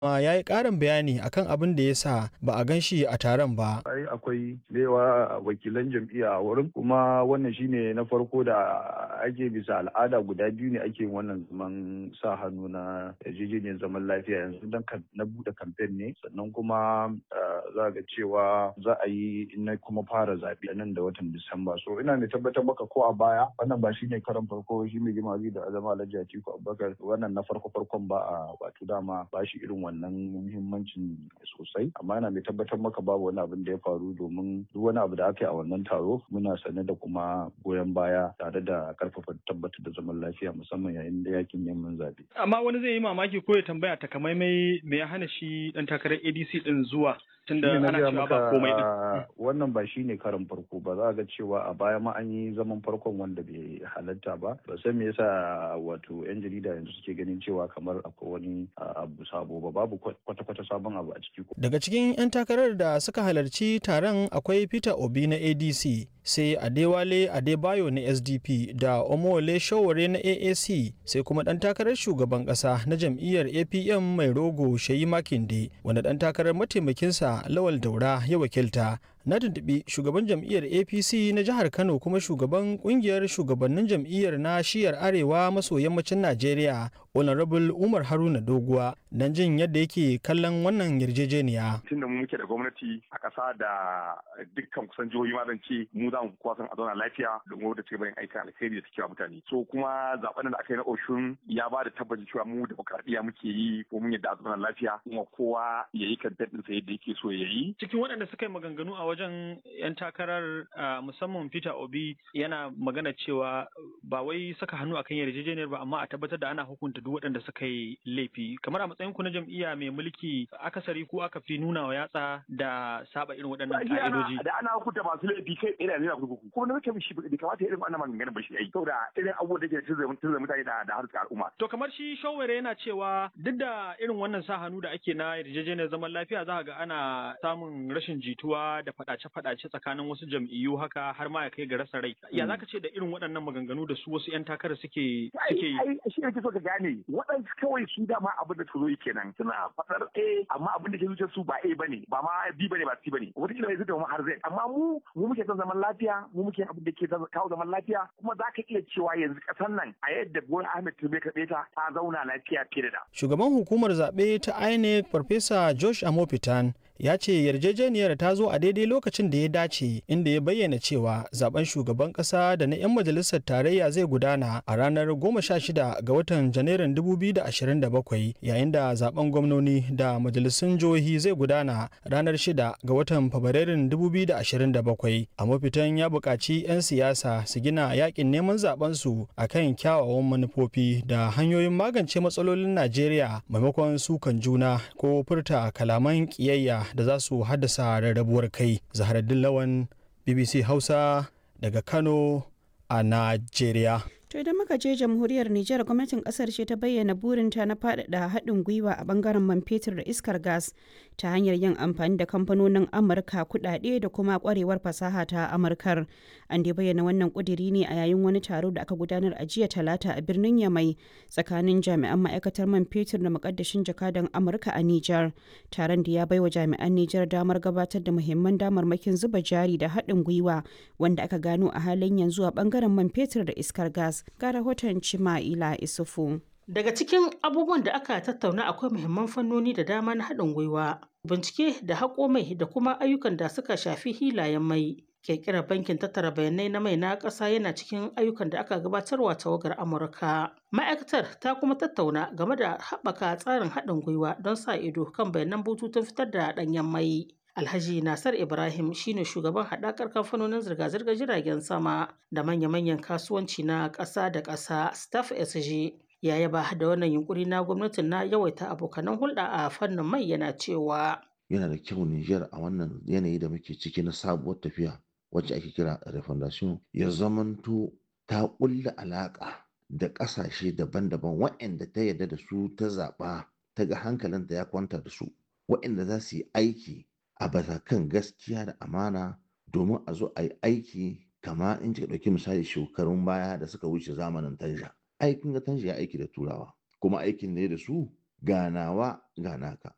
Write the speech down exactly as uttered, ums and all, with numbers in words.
ya yi ƙarin bayani akan abin da ya sa ba a gan shi a taron ba. Ai akwai yawa wakilan jam'iyya a wurin, kuma wannan shine na farko da ake bisa al'ada guda biyu ne ake wannan zaman sa hannu na yarjejeniyar zaman lafiya yanzu dan na bude kamfen ne, sannan kuma za ga cewa za a yi na kuma fara zaɓe nan da watan Disamba. So ina mai tabbatar maka ko a baya wannan ba shine karan farko shi mai girma da azama Alhaji Atiku Abubakar wannan na farko farkon ba a wato dama ba shi irin wannan muhimmancin sosai, amma yana mai tabbatar maka babu wani abin da ya faru, domin duk wani abu da aka yi a wannan taro muna sane da kuma goyon baya tare da karfafa tabbatar da zaman lafiya musamman yayin da yakin neman zaɓe. Amma wani zai yi mamaki ko ya tambaya takamaimai me ya hana shi dan takarar A D C din zuwa tunda ana cewa ba komai din. Wannan ba shine karin farko ba, za ga cewa a baya ma an yi zaman farkon wanda bai halatta ba. Ba san me yasa wato yan jarida yanzu suke ganin cewa kamar akwai wani abu sabo ba, babu kwata-kwata sabon abu a ciki. Daga cikin 'yan takarar da suka halarci taron akwai Peter Obi na A D C, sai Adewale Adebayo na S D P da Omowole Sowore na A A C, sai kuma ɗan takarar shugaban ƙasa na jam'iyyar A P M mai rogo Sheyi Makinde, wanda ɗan takarar mataimakinsa Lawal Daura ya wakilta. Na tuntuɓi shugaban jam'iyyar A P C na jihar Kano kuma shugaban kungiyar shugabannin jam'iyyar na shiyar arewa maso yammacin Najeriya, Honorable Umar Haruna Doguwa, don jin yadda yake kallon wannan yarjejeniya. Tunda mu muke da gwamnati a ƙasa da dukkan kusan jihohi ma zan ce mu za mu kuwa san a zauna lafiya domin wadda take bayan aikin alkhairi da take wa mutane. So kuma zaben da aka yi na Oshun ya ba da tabbacin cewa mu demokradiyya muke yi ko mun yadda a zauna lafiya kuma kowa ya yi kan daɗinsa yadda yake so ya yi. Cikin waɗanda suka yi maganganu a wajen 'yan takarar musamman Peter Obi yana magana cewa ba wai saka hannu akan yarjejeniyar ba, amma a tabbatar da ana hukunta duk waɗanda suka yi laifi. Kamar a matsayin ku na jam'iyya mai mulki, akasari ko aka fi nuna wa yatsa da saba irin waɗannan ka'idoji. Da ana hukunta masu laifi kai tsaye da ne na kurkuku. Kuma na mutum shi bai kamata irin wannan maganganun ba shi yayi. Saboda irin abubuwan da ke tunzura mutane da da harkar al'umma. To kamar shi Sowore yana cewa duk da irin wannan sa hannu da ake na yarjejeniyar zaman lafiya za ga ana samun rashin jituwa da faɗace-faɗace tsakanin wasu jam'iyyu haka har ma ya kai ga rasa rai. Ya zaka ce da irin waɗannan maganganu da su wasu 'yan takara suke suke yi? Ai shi ne so ka gane waɗansu kawai su dama abin da su zo kenan suna faɗar A amma abin da ke zuciyar su ba A bane ba ma B bane ba C bane. Wata kila zai zama har Z. Amma mu mu muke son zaman lafiya, mu muke abin da ke kawo zaman lafiya, kuma za ka iya cewa yanzu ƙasar nan a yadda Bola Ahmed Tinubu ka ta ta zauna lafiya fiye da. Shugaban hukumar zaɓe ta I N E C Farfesa Josh Amopitan ya ce yarjejeniyar ta zo a daidai lokacin da ya dace, inda ya bayyana cewa zaben shugaban kasa da na 'yan majalisar tarayya zai gudana a ranar goma sha shida ga watan janairun dubu biyu da ashirin da bakwai, yayin da zaben gwamnoni da majalisun jihohi zai gudana ranar shida ga watan fabrairun dubu biyu da ashirin da bakwai. A mafitan ya buƙaci 'yan siyasa su gina yakin neman zaben su akan kyawawan manufofi da hanyoyin magance matsalolin Najeriya maimakon sukan juna ko furta kalaman ƙiyayya da za su haddasa rarrabuwar kai. Zaharaddin Lawan, B B C Hausa daga Kano a Najeriya. To idan muka je jamhuriyar Nijar, gwamnatin kasar ce ta bayyana burinta na faɗaɗa haɗin gwiwa a bangaren man fetur da iskar gas ta hanyar yin amfani da kamfanonin Amurka, kuɗaɗe da kuma ƙwarewar fasaha ta Amurkar. An dai bayyana wannan ƙudiri ne a yayin wani taro da aka gudanar a jiya Talata a birnin Yamai tsakanin jami'an ma'aikatar man fetur da muƙaddashin jakadan Amurka a Nijar. Taron da ya baiwa jami'an Nijar damar gabatar da muhimman damarmakin zuba jari da haɗin gwiwa wanda aka gano a halin yanzu a bangaren man fetur da iskar gas. Ga rahoton Cima'ila Isufu. Daga cikin abubuwan da aka tattauna akwai muhimman fannoni da dama na haɗin gwiwa, bincike da haƙo mai da kuma ayyukan da suka shafi hilayen mai. Ƙirƙirar bankin tattara bayanai na mai na ƙasa yana cikin ayyukan da aka gabatarwa tawagar Amurka. Ma'aikatar ta kuma tattauna game da haɓaka tsarin haɗin gwiwa don sa ido kan bayanan bututun fitar da ɗanyen mai. Alhaji Nasar Ibrahim shine shugaban haɗakar kamfanonin zirga-zirgar jiragen sama da manya-manyan kasuwanci na ƙasa da ƙasa Staff S G. Ya yaba da wannan yunkuri na gwamnatin na yawaita abokanan hulɗa a fannin mai, yana cewa yana da kyau Nijar a wannan yanayi da muke ciki na sabuwar tafiya wacce ake kira refondation ya zamanto ta ƙulla alaƙa da ƙasashe daban-daban waɗanda ta yarda da su, ta zaɓa, ta ga hankalinta ya kwanta da su, waɗanda za su yi aiki a kan gaskiya da amana domin a zo a yi aiki kama in kika ɗauki misali shekarun baya da suka wuce zamanin Tanja. Aikin ga Tanja ya aiki da Turawa kuma aikin ne da su ganawa ganaka.